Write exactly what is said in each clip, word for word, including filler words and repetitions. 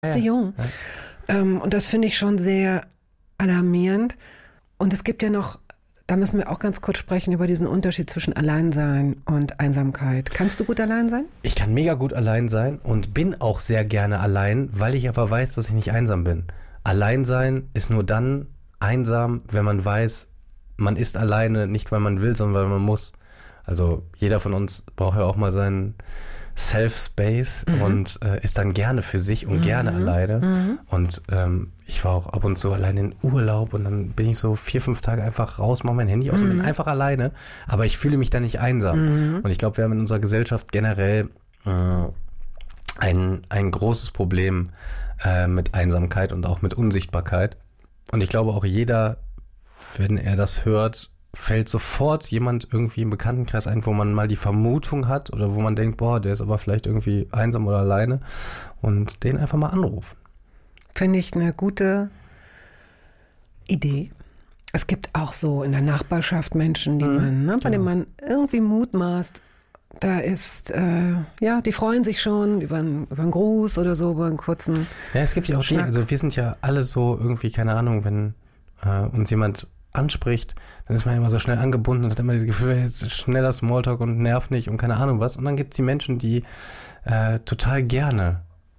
ist sie jung. Ja. Ähm, und das finde ich schon sehr alarmierend. Und es gibt ja noch, da müssen wir auch ganz kurz sprechen über diesen Unterschied zwischen Alleinsein und Einsamkeit. Kannst du gut allein sein? Ich kann mega gut allein sein und bin auch sehr gerne allein, weil ich aber weiß, dass ich nicht einsam bin. Allein sein ist nur dann einsam, wenn man weiß, man ist alleine, nicht weil man will, sondern weil man muss. Also jeder von uns braucht ja auch mal seinen Self-Space mhm. und äh, ist dann gerne für sich und mhm. gerne alleine. Mhm. Und ähm, ich war auch ab und zu alleine in Urlaub und dann bin ich so vier, fünf Tage einfach raus, mache mein Handy aus mhm. und bin einfach alleine. Aber ich fühle mich da nicht einsam. Mhm. Und ich glaube, wir haben in unserer Gesellschaft generell äh, ein, ein großes Problem äh, mit Einsamkeit und auch mit Unsichtbarkeit. Und ich glaube auch jeder, wenn er das hört, fällt sofort jemand irgendwie im Bekanntenkreis ein, wo man mal die Vermutung hat oder wo man denkt, boah, der ist aber vielleicht irgendwie einsam oder alleine und den einfach mal anrufen. Finde ich eine gute Idee. Es gibt auch so in der Nachbarschaft Menschen, die mhm. man, ne, bei denen man irgendwie mutmaßt, da ist, äh, ja, die freuen sich schon über einen, über einen Gruß oder so, über einen kurzen Ja, es gibt ja auch die, also wir sind ja alle so irgendwie, keine Ahnung, wenn äh, uns jemand anspricht, dann ist man immer so schnell angebunden und hat immer das Gefühl, jetzt ist schneller Smalltalk und nervt nicht und keine Ahnung was. Und dann gibt es die Menschen, die äh, total gerne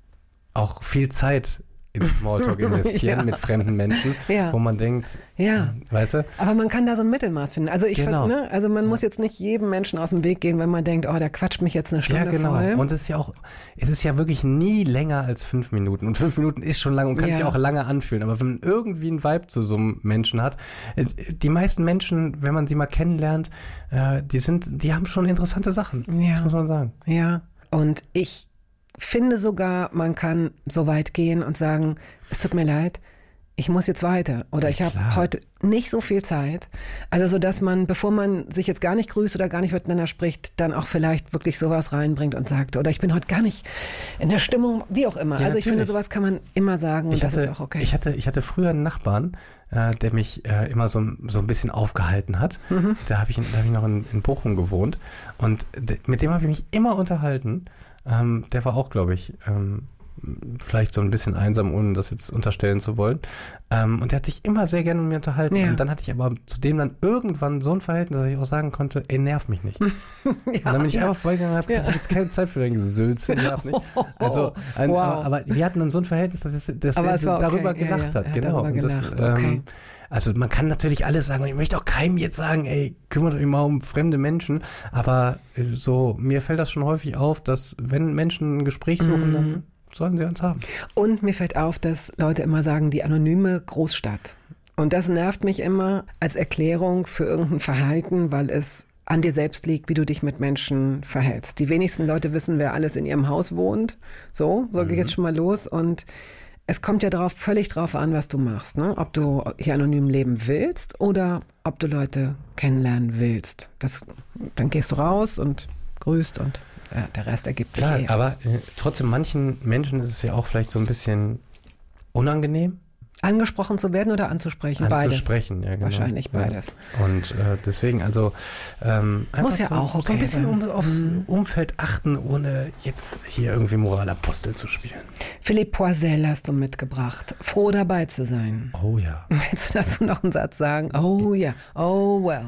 auch viel Zeit in Smalltalk investieren ja. mit fremden Menschen, ja. wo man denkt, ja. weißt du? Aber man kann da so ein Mittelmaß finden. Also ich genau. find, ne, also man ja. muss jetzt nicht jedem Menschen aus dem Weg gehen, wenn man denkt, oh, der quatscht mich jetzt eine Stunde ja, genau. voll. Und es ist ja auch, es ist ja wirklich nie länger als fünf Minuten. Und fünf Minuten ist schon lang und kann ja. sich auch lange anfühlen. Aber wenn man irgendwie einen Vibe zu so einem Menschen hat, die meisten Menschen, wenn man sie mal kennenlernt, die sind, die haben schon interessante Sachen. Ja. Das muss man sagen. Ja. Und ich finde sogar, man kann so weit gehen und sagen, es tut mir leid, ich muss jetzt weiter oder ich habe heute nicht so viel Zeit. Also so, dass man, bevor man sich jetzt gar nicht grüßt oder gar nicht miteinander spricht, dann auch vielleicht wirklich sowas reinbringt und sagt, oder ich bin heute gar nicht in der Stimmung, wie auch immer. Ja, also ich natürlich. finde, sowas kann man immer sagen und ich das hatte, ist auch okay. Ich hatte, ich hatte früher einen Nachbarn, äh, der mich äh, immer so, so ein bisschen aufgehalten hat. Mhm. Da habe ich, da hab ich noch in, in Bochum gewohnt und de, mit dem habe ich mich immer unterhalten. Ähm, der war auch, glaube ich, ähm, vielleicht so ein bisschen einsam, ohne das jetzt unterstellen zu wollen. Ähm, und der hat sich immer sehr gerne mit mir unterhalten. Ja. Und dann hatte ich aber zu dem dann irgendwann so ein Verhältnis, dass ich auch sagen konnte, ey, nerv mich nicht. ja, und dann bin ich ja. einfach vorgegangen und habe gesagt, ja. ich habe jetzt keine Zeit für dein Gesülze, nerv nicht. Also, ein, wow. aber, aber wir hatten dann so ein Verhältnis, dass, es, dass er so okay. darüber gelacht ja, ja. hat. Genau. Darüber gelacht. Und das, okay. ähm, also man kann natürlich alles sagen und ich möchte auch keinem jetzt sagen, ey, kümmert euch mal um fremde Menschen, aber so, mir fällt das schon häufig auf, dass wenn Menschen ein Gespräch suchen, mhm. dann sollen sie uns haben. Und mir fällt auf, dass Leute immer sagen, die anonyme Großstadt. Und das nervt mich immer als Erklärung für irgendein Verhalten, weil es an dir selbst liegt, wie du dich mit Menschen verhältst. Die wenigsten Leute wissen, wer alles in ihrem Haus wohnt. So, so mhm. geht jetzt schon mal los und es kommt ja drauf, völlig drauf an, was du machst, ne? Ob du hier anonym leben willst oder ob du Leute kennenlernen willst. Das, dann gehst du raus und grüßt und ja, der Rest ergibt sich. Klar, eh. aber äh, trotzdem manchen Menschen ist es ja auch vielleicht so ein bisschen unangenehm. Angesprochen zu werden oder anzusprechen? Anzusprechen, beides. ja genau. Wahrscheinlich beides. Ja. Und äh, deswegen, also ähm, einfach muss ja so, auch okay so ein bisschen sein. um, aufs mhm. Umfeld achten, ohne jetzt hier irgendwie Moralapostel zu spielen. Philippe Poisel hast du mitgebracht. Froh dabei zu sein. Oh ja. Willst du dazu noch einen Satz sagen? Oh ja, oh well.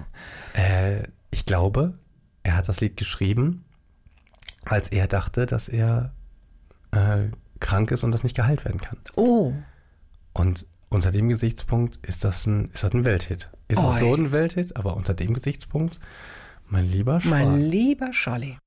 Äh, ich glaube, er hat das Lied geschrieben, als er dachte, dass er äh, krank ist und das nicht geheilt werden kann. Oh. Und unter dem Gesichtspunkt ist das ein, ist das ein Welthit. Ist Oi. auch so ein Welthit, aber unter dem Gesichtspunkt, mein lieber Scholli. Mein lieber Scholli.